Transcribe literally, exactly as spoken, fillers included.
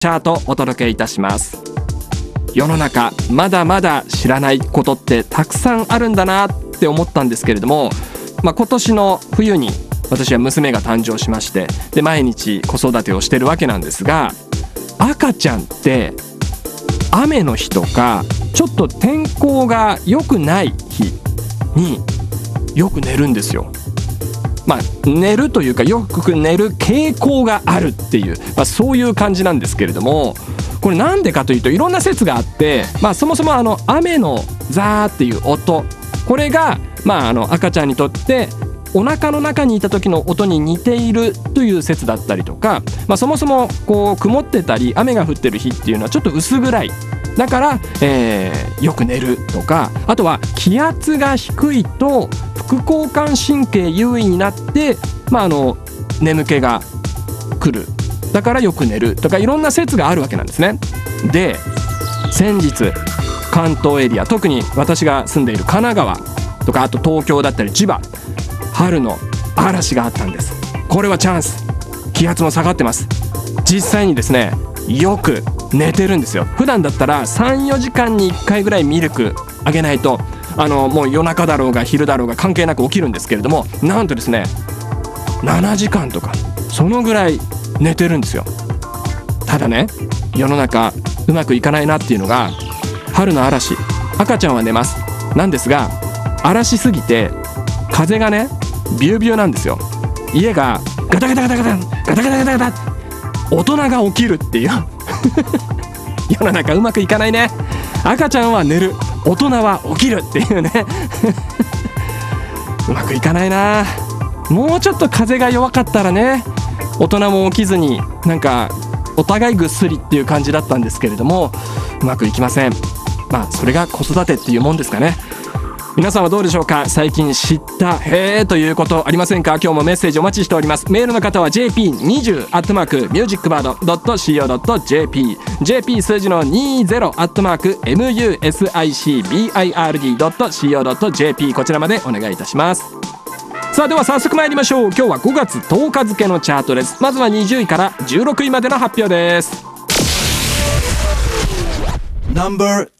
チャートお届けいたします。世の中まだまだ知らないことってたくさんあるんだなって思ったんですけれども、まあ、今年の冬に私は娘が誕生しまして、で毎日子育てをしてるわけなんですが、赤ちゃんって雨の日とかちょっと天候が良くない日によく寝るんですよ。まあ、寝るというかよく寝る傾向があるっていう、まあ、そういう感じなんですけれども、これなんでかというといろんな説があって、まあ、そもそもあの雨のザーっていう音、これが、まあ、あの赤ちゃんにとってお腹の中にいた時の音に似ているという説だったりとか、まあ、そもそもこう曇ってたり雨が降ってる日っていうのはちょっと薄暗いだから、えー、よく寝るとか、あとは気圧が低いと副交感神経優位になって、まあ、あの眠気が来る、だからよく寝るとかいろんな説があるわけなんですね。で先日関東エリア、特に私が住んでいる神奈川とか、あと東京だったり千葉、春の嵐があったんです。これはチャンス、気圧も下がってます。実際にですねよく寝てるんですよ。普段だったら さんよじかんにいっかいぐらいミルクあげないと、あのもう夜中だろうが昼だろうが関係なく起きるんですけれども、なんとですねななじかんとかそのぐらい寝てるんですよ。ただね、世の中うまくいかないなっていうのが、春の嵐、赤ちゃんは寝ます。なんですが嵐すぎて風がねビュービューなんですよ。家がガタガタガタガタガタガタガタガタ、大人が起きるっていう世の中うまくいかないね。赤ちゃんは寝る、大人は起きるっていうねうまくいかないな。もうちょっと風が弱かったらね、大人も起きずになんかお互いぐっすりっていう感じだったんですけれども、うまくいきません。まあそれが子育てっていうもんですかね。皆さんはどうでしょうか。最近知ったへーということありませんか。今日もメッセージお待ちしております。メールの方は ジェーピーにじゅう アットマーク ミュージックバード ドット シーオー ドット ジェーピー ジェーピー 数字のにじゅう アットマーク ミュージックバード ドット シーオー ドット ジェーピー こちらまでお願いいたします。さあでは早速参りましょう。今日はごがつとおか付のチャートです。まずはにじゅういからじゅうろくいまでの発表です。ナンバー